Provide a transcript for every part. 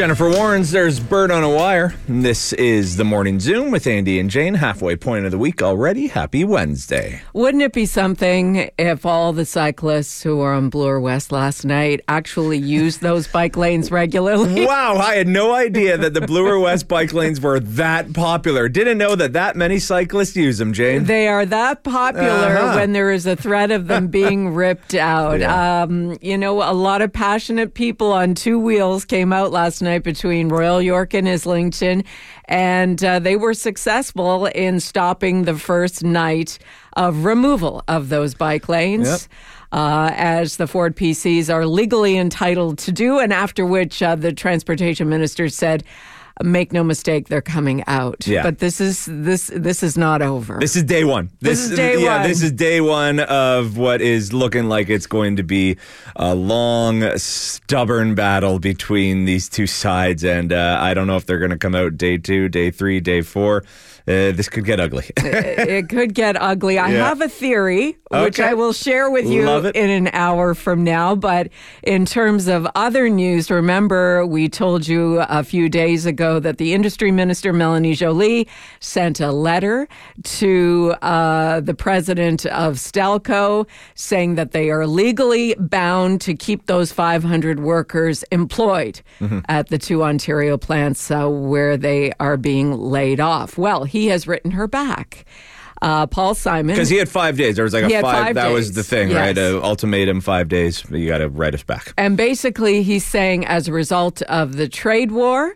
Jennifer Warrens, there's Bird on a Wire. This is the Morning Zoom with Andy and Jane. Halfway point of the week already. Happy Wednesday. Wouldn't it be something if all the cyclists who were on Bloor West last night actually used those bike lanes regularly? Wow, I had no idea that the Bloor West bike lanes were that popular. Didn't know that many cyclists use them, Jane. They are that popular when there is a threat of them being ripped out. Yeah. A lot of passionate people on two wheels came out last night between Royal York and Islington, and they were successful in stopping the first night of removal of those bike lanes. Yep. As the Ford PCs are legally entitled to do, and after which the transportation minister said, make no mistake, they're coming out. Yeah. But this is not over. This is day one. This is day one. Yeah, this is day one of what is looking like it's going to be a long, stubborn battle between these two sides. And I don't know if they're going to come out day 2, day 3, day 4. This could get ugly. It could get ugly. I have a theory, which I will share with you in an hour from now. But in terms of other news, remember we told you a few days ago that the industry minister, Melanie Joly, sent a letter to the president of Stelco saying that they are legally bound to keep those 500 workers employed at the two Ontario plants where they are being laid off. Well, he has written her back. Paul Simon. Because he had 5 days. There was like five that days. was the thing, right? Ultimatum, 5 days. You got to write us back. And basically, he's saying as a result of the trade war,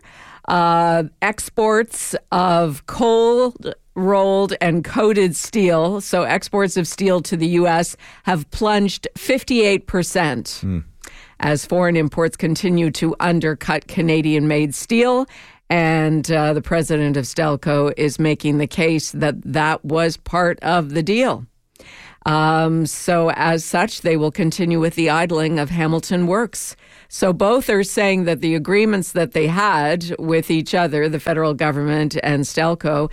exports of cold rolled and coated steel, so exports of steel to the U.S. have plunged 58% as foreign imports continue to undercut Canadian-made steel. And the president of Stelco is making the case that was part of the deal. So as such, they will continue with the idling of Hamilton Works. So both are saying that the agreements that they had with each other, the federal government and Stelco,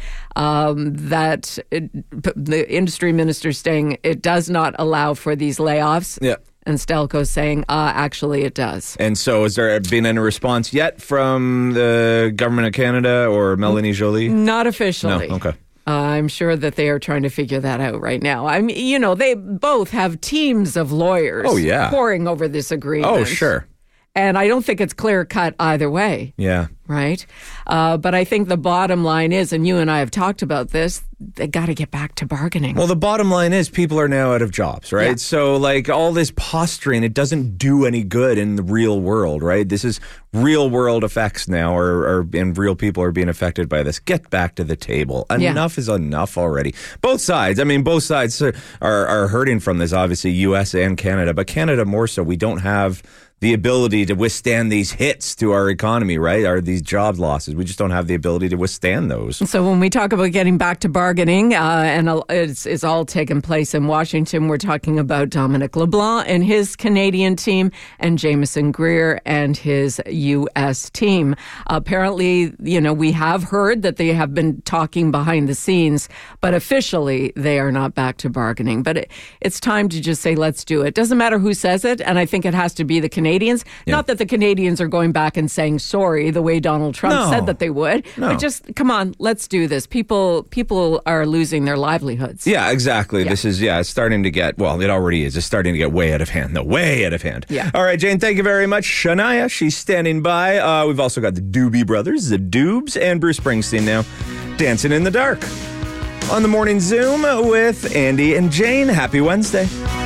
the industry minister saying it does not allow for these layoffs. Yeah. And Stelco saying, actually, it does. And so has there been any response yet from the government of Canada or Melanie Joly? Not officially. No, okay. I'm sure that they are trying to figure that out right now. I mean, they both have teams of lawyers poring over this agreement. Oh, sure. And I don't think it's clear cut either way. Yeah. Right? But I think the bottom line is, and you and I have talked about this, they got to get back to bargaining. Well, the bottom line is people are now out of jobs, right? Yeah. So all this posturing, it doesn't do any good in the real world, right? This is real world effects now, and real people are being affected by this. Get back to the table. Enough is enough already. Both sides. I mean, both sides are hurting from this, obviously, U.S. and Canada, but Canada more so. We don't have the ability to withstand these hits to our economy, right? Or these job losses. We just don't have the ability to withstand those. So when we talk about getting back to bargaining, and it's all taken place in Washington, we're talking about Dominic LeBlanc and his Canadian team and Jameson Greer and his U.S. team. Apparently, we have heard that they have been talking behind the scenes, but officially they are not back to bargaining. But it's time to just say, let's do it. Doesn't matter who says it, and I think it has to be the Canadians. Yeah. Not that the Canadians are going back and saying sorry the way Donald Trump said that they would, but just come on, let's do this. People are losing their livelihoods. Yeah, exactly. Yeah. This is it's starting to get, well, it already is. It's starting to get way out of hand. Way out of hand. Yeah. All right, Jane, thank you very much. Shania, she's standing by. We've also got the Doobie Brothers, the Doobs, and Bruce Springsteen now dancing in the dark on the Morning Zoom with Andy and Jane. Happy Wednesday.